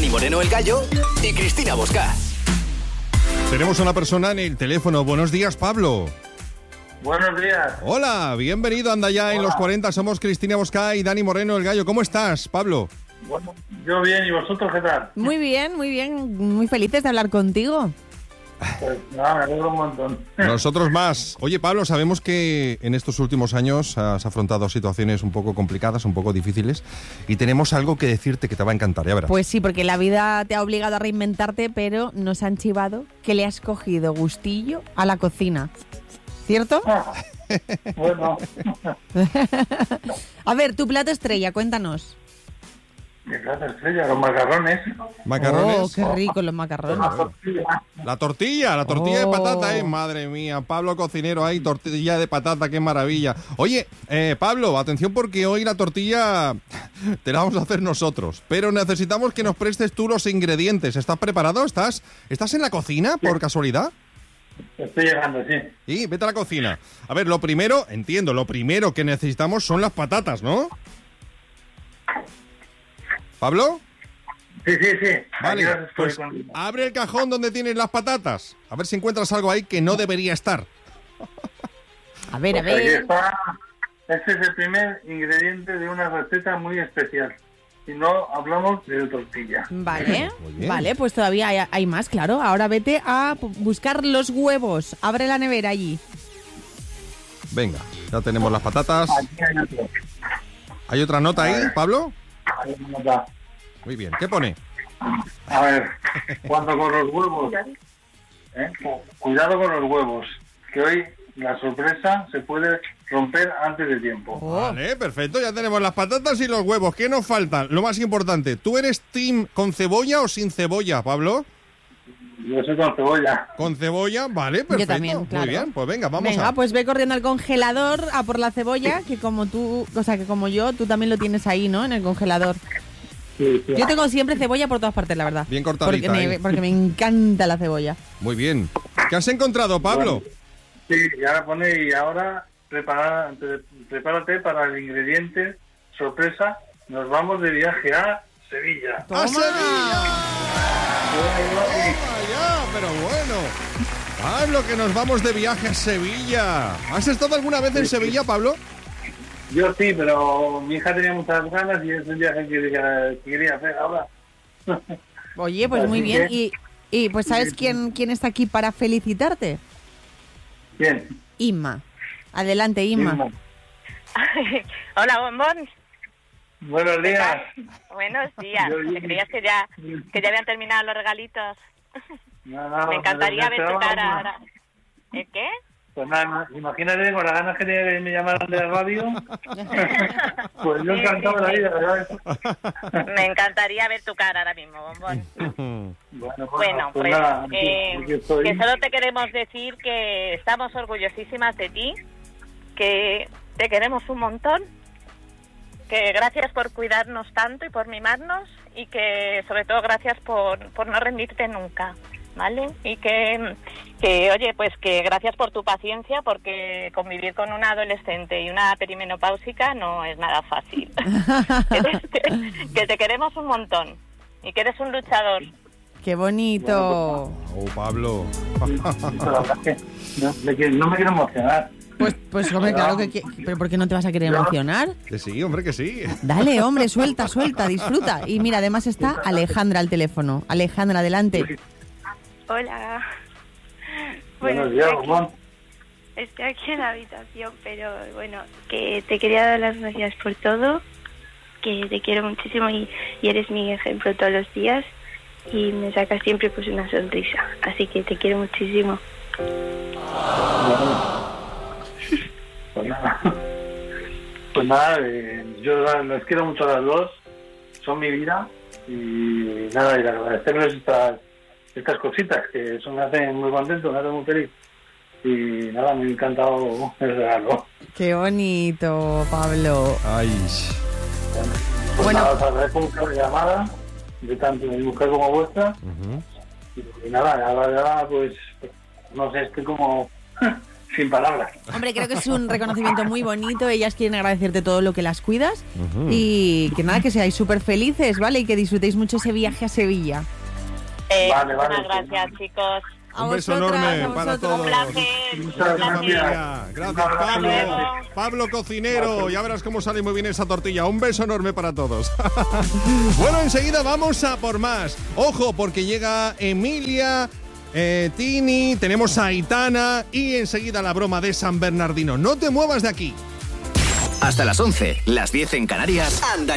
Dani Moreno el Gallo y Cristina Boscás. Tenemos a una persona en el teléfono. Buenos días, Pablo. Buenos días. Hola, bienvenido. Anda ya en los 40. Somos Cristina Boscá y Dani Moreno el Gallo. ¿Cómo estás, Pablo? Bueno, yo bien, ¿y vosotros qué tal? Muy bien, muy felices de hablar contigo. Pues nada, me alegro un montón. Nosotros más. Oye, Pablo, sabemos que en estos últimos años has afrontado situaciones un poco complicadas, un poco difíciles, y tenemos algo que decirte que te va a encantar, ya verás. Pues sí, porque la vida te ha obligado a reinventarte, pero nos han chivado que le has cogido gustillo a la cocina. ¿Cierto? Bueno, A ver, tu plato estrella, cuéntanos. mi plato estrella, los macarrones. Macarrones. Oh, qué rico los macarrones. La tortilla de patata, madre mía. Pablo cocinero, ahí, tortilla de patata, qué maravilla. Oye, Pablo, atención porque hoy la tortilla te la vamos a hacer nosotros, pero necesitamos que nos prestes tú los ingredientes. ¿Estás preparado? ¿Estás en la cocina, por casualidad? Estoy llegando, sí. Sí, vete a la cocina. A ver, lo primero que necesitamos son las patatas, ¿no? ¿Pablo? Sí. Vale, Aquí pues estoy con... abre el cajón donde tienes las patatas. A ver si encuentras algo ahí que no debería estar. A ver, Aquí está. Este es el primer ingrediente de una receta muy especial. Si no, hablamos de tortilla. Vale, Muy bien. vale, pues todavía hay más, claro. Ahora vete a buscar los huevos. Abre la nevera allí. Venga, ya tenemos las patatas. Aquí hay otro. ¿Hay otra nota ahí, Pablo? Ahí no está. Muy bien. ¿Qué pone? A ver, cuando con los huevos, cuidado con los huevos, que hoy la sorpresa se puede romper antes de tiempo. Oh. Vale, perfecto. Ya tenemos las patatas y los huevos. ¿Qué nos faltan? Lo más importante, ¿tú eres team con cebolla o sin cebolla, Pablo? Yo soy con cebolla. Con cebolla, vale, perfecto. Yo también, claro. Muy bien, pues venga, vamos Venga, a... pues ve corriendo al congelador a por la cebolla, que como tú, o sea, que como yo, tú también lo tienes ahí, ¿no? En el congelador. Sí. Yo tengo siempre cebolla por todas partes, la verdad. Bien cortadita, Porque me encanta la cebolla. Muy bien. ¿Qué has encontrado, Pablo? Sí, y ahora pone, y ahora prepárate para el ingrediente sorpresa. Nos vamos de viaje a Sevilla. ¡Toma! ¡A Sevilla! ¡Toma ya! Pero bueno. Pablo, que nos vamos de viaje a Sevilla. ¿Has estado alguna vez en Sevilla, Pablo? Yo sí, pero mi hija tenía muchas ganas y es un viaje que quería hacer ahora. Oye, pues muy Así bien. que- Y pues ¿sabes quién está aquí para felicitarte? Bien. Inma. Adelante, Inma. Hola, bombón. Buenos días. Buenos días. Yo- ¿Te creías que ya habían terminado los regalitos? No, Me encantaría ver tu cara ahora. ¿El qué? Pues nada, imagínate con las ganas que tenía que me llamaran de la radio. Pues yo encantado de la vida, ¿verdad? Me encantaría ver tu cara ahora mismo, bombón. Bueno, pues pues nada, aquí estoy. que solo te queremos decir que estamos orgullosísimas de ti, que te queremos un montón, que gracias por cuidarnos tanto y por mimarnos, y que sobre todo gracias por no rendirte nunca, ¿vale? Y que oye, pues que gracias por tu paciencia, porque convivir con una adolescente y una perimenopáusica no es nada fácil. que te queremos un montón y que eres un luchador. ¡Qué bonito! Oh, Pablo. La verdad es que no me quiero emocionar. Pues hombre, claro que... ¿Pero por qué no te vas a querer emocionar? Que sí, hombre, que sí. Dale, hombre, suelta, disfruta. Y mira, además está Alejandra al teléfono. Alejandra, adelante. Hola. Buenos días, Juan. estoy aquí en la habitación, pero bueno, que te quería dar las gracias por todo, que te quiero muchísimo y eres mi ejemplo todos los días y me sacas siempre pues una sonrisa, así que te quiero muchísimo. Pues nada, yo las quiero mucho a las dos, son mi vida y nada, y agradecerles estas cositas que me hacen muy contento, me hacen muy feliz y nada, me ha encantado el regalo. Qué bonito, Pablo. Ay. Pues Bueno. nada, os agradezco mucho la llamada de tanto de mi mujer como vuestra y nada, ahora pues no sé, estoy como sin palabras. Hombre, creo que es un reconocimiento muy bonito. Ellas quieren agradecerte todo lo que las cuidas. Y que nada, que seáis súper felices, ¿vale? Y que disfrutéis mucho ese viaje a Sevilla. Vale, Muchas gracias, chicos. Un beso enorme para todos. Un placer. Muchas Familia. Gracias, Pablo. Pablo Cocinero. Ya verás cómo sale muy bien esa tortilla. Un beso enorme para todos. Bueno, enseguida vamos a por más. Ojo, porque llega Emilia, Tini, tenemos a Aitana y enseguida la broma de San Bernardino. No te muevas de aquí. Hasta las 11, las 10 en Canarias. Anda